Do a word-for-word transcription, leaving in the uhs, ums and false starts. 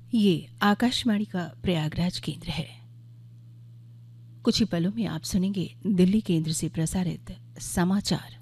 ये आकाशवाणी का प्रयागराज केंद्र है। कुछ ही पलों में आप सुनेंगे दिल्ली केंद्र से प्रसारित समाचार।